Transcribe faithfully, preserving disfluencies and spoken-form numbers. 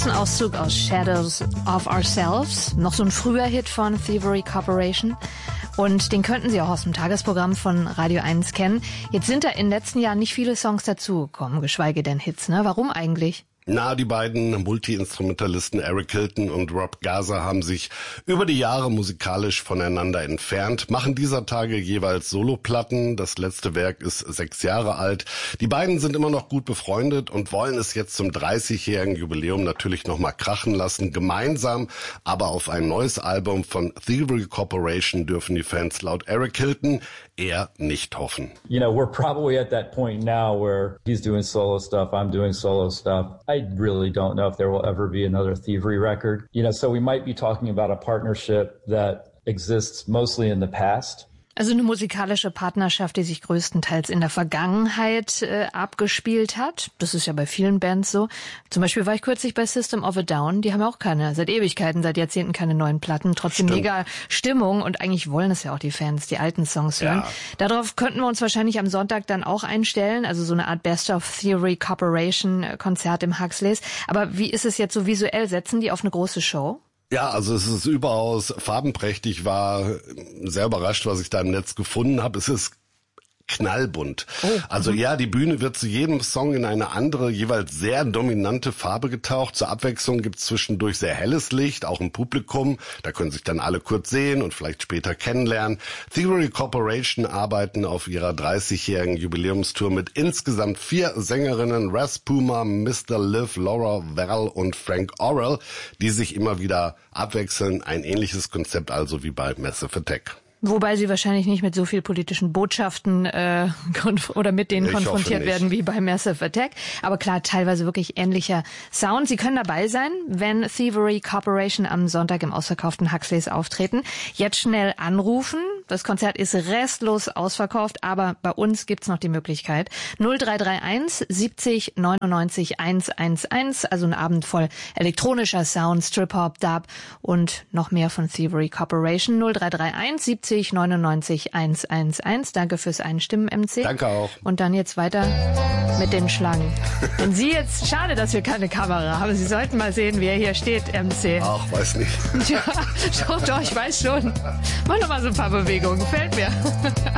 ist ein Auszug aus Shadows of Ourselves, noch so ein früher Hit von Thievery Corporation. Und den könnten Sie auch aus dem Tagesprogramm von Radio eins kennen. Jetzt sind da in den letzten Jahren nicht viele Songs dazugekommen, geschweige denn Hits, ne? Warum eigentlich? Na, die beiden Multi-Instrumentalisten Eric Hilton und Rob Gaza haben sich über die Jahre musikalisch voneinander entfernt, machen dieser Tage jeweils Soloplatten. Das letzte Werk ist sechs Jahre alt. Die beiden sind immer noch gut befreundet und wollen es jetzt zum dreißigjährigen Jubiläum natürlich nochmal krachen lassen. Gemeinsam, aber auf ein neues Album von Thievery Corporation dürfen die Fans laut Eric Hilton eher nicht hoffen. You know, we're probably at that point now where he's doing solo stuff, I'm doing solo stuff. I really don't know if there will ever be another Thievery record. You know, so we might be talking about a partnership that exists mostly in the past. Also eine musikalische Partnerschaft, die sich größtenteils in der Vergangenheit äh, abgespielt hat. Das ist ja bei vielen Bands so. Zum Beispiel war ich kürzlich bei System of a Down. Die haben ja auch keine, seit Ewigkeiten, seit Jahrzehnten keine neuen Platten. Trotzdem Stimmt. mega Stimmung und eigentlich wollen es ja auch die Fans, die alten Songs hören. Ja. Darauf könnten wir uns wahrscheinlich am Sonntag dann auch einstellen. Also so eine Art Best of Thievery Corporation Konzert im Huxleys. Aber wie ist es jetzt so visuell? Setzen die auf eine große Show? Ja, also es ist überaus farbenprächtig, war sehr überrascht, was ich da im Netz gefunden habe. Es ist knallbunt. Oh. Also ja, die Bühne wird zu jedem Song in eine andere, jeweils sehr dominante Farbe getaucht. Zur Abwechslung gibt's zwischendurch sehr helles Licht, auch im Publikum. Da können sich dann alle kurz sehen und vielleicht später kennenlernen. Thievery Corporation arbeiten auf ihrer dreißigjährigen Jubiläumstour mit insgesamt vier Sängerinnen, Raz Puma, Mister Liv, Laura Val und Frank Orrell, die sich immer wieder abwechseln. Ein ähnliches Konzept also wie bei Massive Attack. Wobei sie wahrscheinlich nicht mit so viel politischen Botschaften äh, oder mit denen ich konfrontiert werden wie bei Massive Attack. Aber klar, teilweise wirklich ähnlicher Sound. Sie können dabei sein, wenn Thievery Corporation am Sonntag im ausverkauften Huxleys auftreten. Jetzt schnell anrufen. Das Konzert ist restlos ausverkauft, aber bei uns gibt's noch die Möglichkeit. null drei drei eins siebzig neunundneunzig hundertundzehn, also ein Abend voll elektronischer Sound, Strip-Hop, Dub und noch mehr von Thievery Corporation. null drei drei eins siebzig neunundneunzig hundertzehn. Danke fürs Einstimmen, M C. Danke auch. Und dann jetzt weiter mit den Schlangen. Wenn Sie jetzt, schade, dass wir keine Kamera haben. Sie sollten mal sehen, wie er hier steht, M C. Ach, weiß nicht. Ja, doch, doch, ich weiß schon. Mach noch mal so ein paar Bewegungen. Gefällt mir.